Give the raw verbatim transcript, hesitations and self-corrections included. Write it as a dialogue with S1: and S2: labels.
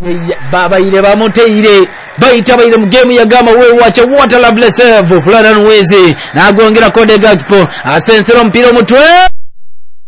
S1: babayire bamuteire bayita bayire mu game ya gama we wacha what a lovely save Florian Wezi nagongera Kode Gakpo asensera mpira mutwe